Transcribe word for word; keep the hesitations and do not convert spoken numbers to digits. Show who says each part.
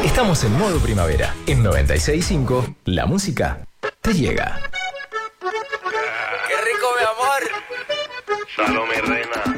Speaker 1: Estamos en modo primavera. En noventa y seis punto cinco, la música te llega.
Speaker 2: ¡Qué rico, mi amor!
Speaker 3: Salome reina.